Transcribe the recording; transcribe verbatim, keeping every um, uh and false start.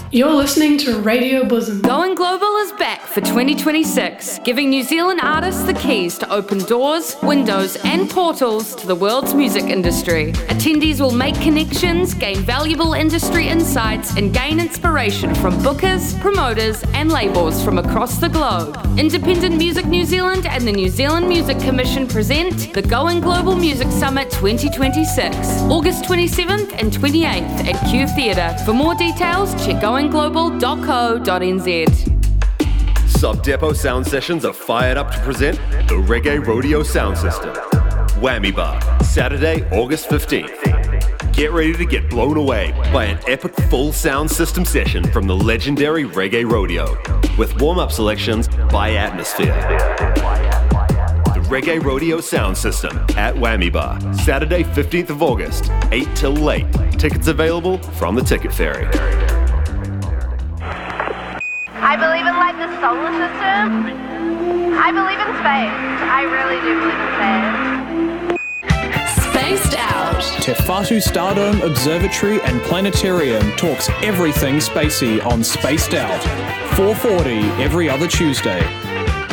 You're listening to Radio Bosom. Going Global is back for twenty twenty-six, giving New Zealand artists the keys to open doors, windows, and portals to the world's music industry. Attendees will make connections, gain valuable industry insights, and gain inspiration from bookers, promoters, and labels from across the globe. Independent Music New Zealand and the New Zealand Music Commission present the Going Global Music Summit twenty twenty-six, August twenty-seventh and twenty-eighth at Q Theatre. For more details, check going global dot co dot n z. Sub Depot Sound Sessions are fired up to present the Reggae Rodeo Sound System. Whammy Bar, Saturday, August fifteenth. Get ready to get blown away by an epic full sound system session from the legendary Reggae Rodeo, with warm-up selections by Atmosphere. The Reggae Rodeo Sound System at Whammy Bar, Saturday, fifteenth of August, eight till late. Tickets available from the Ticket Ferry. I believe in like the solar system. I believe in space. I really do believe in space. Spaced Out. Te Whatu Stardome Observatory and Planetarium talks everything spacey on Spaced Out. four forty every other Tuesday.